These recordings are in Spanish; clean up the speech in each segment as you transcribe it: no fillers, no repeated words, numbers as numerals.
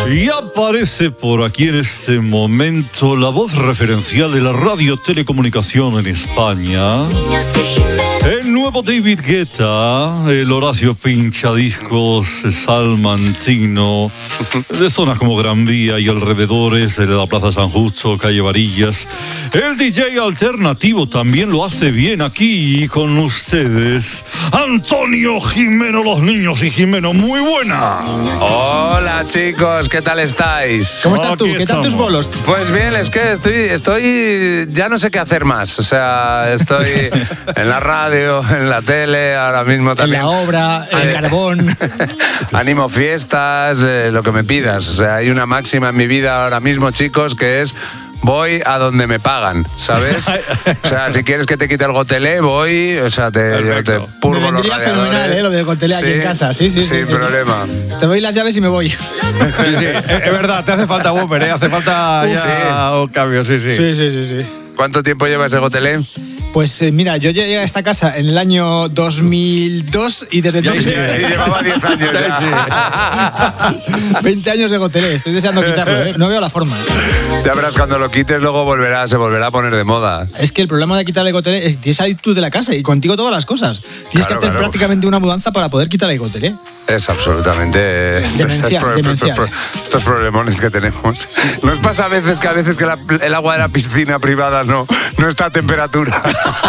Y aparece por aquí en este momento la voz referencial de la radio telecomunicación en España. El nuevo David Guetta, el Horacio Pinchadiscos salmantino, de zonas como Gran Vía y alrededores de la Plaza San Justo, calle Varillas. El DJ alternativo también lo hace bien aquí con ustedes. Antonio Jimeno, los niños y Jimeno, muy buena. Hola chicos, ¿qué tal estáis? ¿Cómo estás tú? ¿Qué tal tus bolos? Pues bien, es que estoy ya no sé qué hacer más. O sea, estoy en la radio, en la tele, ahora mismo también. En la obra, en el carbón. Animo fiestas, lo que me pidas. O sea, hay una máxima en mi vida ahora mismo, chicos, que es: voy a donde me pagan, ¿sabes? O sea, si quieres que te quite el gotelé, voy, o sea, yo te purgo me vendría los fenomenal, lo del gotelé aquí en casa. Sí, sin problema. Te doy las llaves y me voy. Sí, es verdad, te hace falta Whopper, hace falta ya un cambio, sí. Sí. ¿Cuánto tiempo llevas de gotelé? Pues mira, yo llegué a esta casa en el año 2002 y desde entonces... Llevaba 10 años ya. 20 años de gotelé, estoy deseando quitarlo, ¿eh? No veo la forma. Ya verás, cuando lo quites luego se volverá a poner de moda. Es que el problema de quitarle el gotelé es que tienes que salir tú de la casa y contigo todas las cosas. Tienes que hacer prácticamente una mudanza para poder quitarle el gotelé. Es absolutamente demencial. Estos problemones que tenemos. ¿Nos pasa a veces que el agua de la piscina privada no está a temperatura?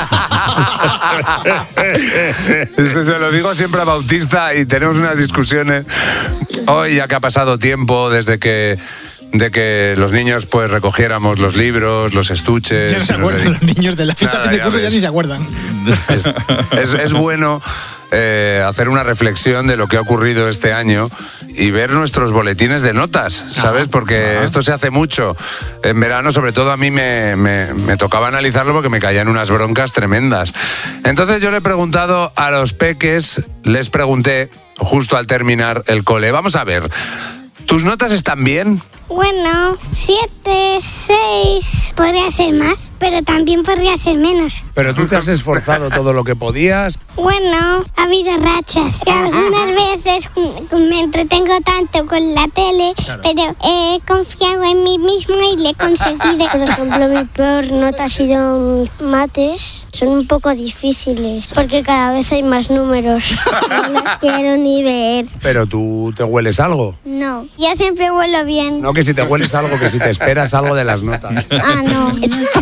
Eso se lo digo siempre a Bautista y tenemos unas discusiones. Hoy, ya que ha pasado tiempo desde que los niños pues recogiéramos los libros, los estuches. Ya no se acuerdan los niños de la fiesta de fin de curso, ya ni se acuerdan. Es bueno hacer una reflexión de lo que ha ocurrido este año y ver nuestros boletines de notas, ¿sabes? Porque esto se hace mucho. En verano, sobre todo, a mí me tocaba analizarlo porque me caían unas broncas tremendas. Entonces yo le he preguntado a los peques, les pregunté justo al terminar el cole, vamos a ver, ¿tus notas están bien? Bueno, 7, 6, podría ser más, pero también podría ser menos. ¿Pero tú te has esforzado todo lo que podías? Bueno, ha habido rachas. Algunas veces me entretengo tanto con la tele, pero he confiado en mí misma y le he conseguido. Por ejemplo, mi peor nota ha sido mates. Son un poco difíciles, porque cada vez hay más números. No los quiero ni ver. ¿Pero tú te hueles algo? No, yo siempre huelo bien. No, que si te hueles algo, que si te esperas algo de las notas. Ah, no.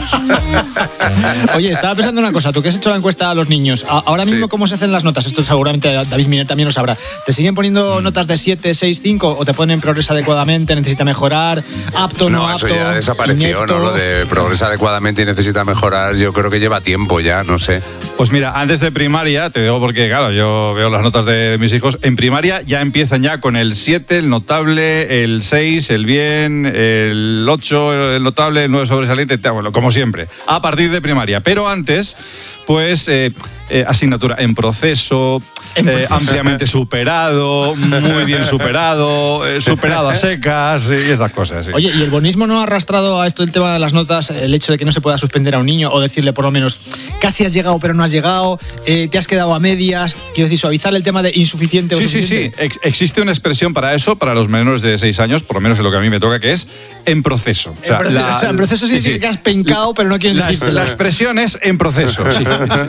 Oye, estaba pensando una cosa. Tú que has hecho la encuesta a los niños, ahora mismo, ¿cómo se hacen las notas? Esto seguramente David Miner también lo sabrá. ¿Te siguen poniendo notas de 7, 6, 5 o te ponen progresa adecuadamente, necesita mejorar, apto, no apto? No, eso ya desapareció, inepto? ¿no? Lo de progresa adecuadamente y necesita mejorar, yo creo que lleva tiempo ya, no sé. Pues mira, antes de primaria, te digo porque, claro, yo veo las notas de mis hijos, en primaria ya empiezan ya con el 7, el notable, el 6, el bien, el 8, el notable, el 9 sobresaliente, bueno, como siempre, a partir de primaria. Pero antes, pues, asignatura en proceso, ampliamente superado, muy bien superado, superado a secas y esas cosas. Sí. Oye, ¿y el bonismo no ha arrastrado a esto el tema de las notas, el hecho de que no se pueda suspender a un niño o decirle por lo menos casi has llegado pero no has llegado, te has quedado a medias? Quiero decir, suavizar el tema de insuficiente o suficiente. Sí. Existe una expresión para eso, para los menores de 6 años, por lo menos es lo que a mí me toca, que es en proceso. En proceso significa que has pencado, pero no quieres decirte. La expresión es en proceso, sí.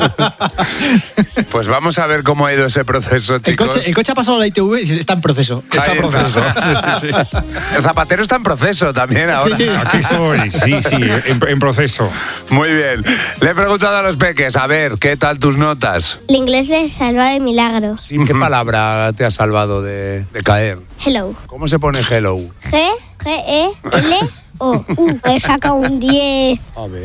Pues vamos a ver cómo ha ido ese proceso, chicos. El coche ha pasado la ITV y está en proceso. Está en proceso. Sí. El zapatero está en proceso también ahora. Sí. Aquí estoy, sí, en proceso. Muy bien. Le he preguntado a los peques, a ver, ¿qué tal tus notas? El inglés les salva de milagro. ¿Sí? ¿Qué palabra te ha salvado de caer? Hello. ¿Cómo se pone hello? G-E-L-O. He sacado un 10. A ver.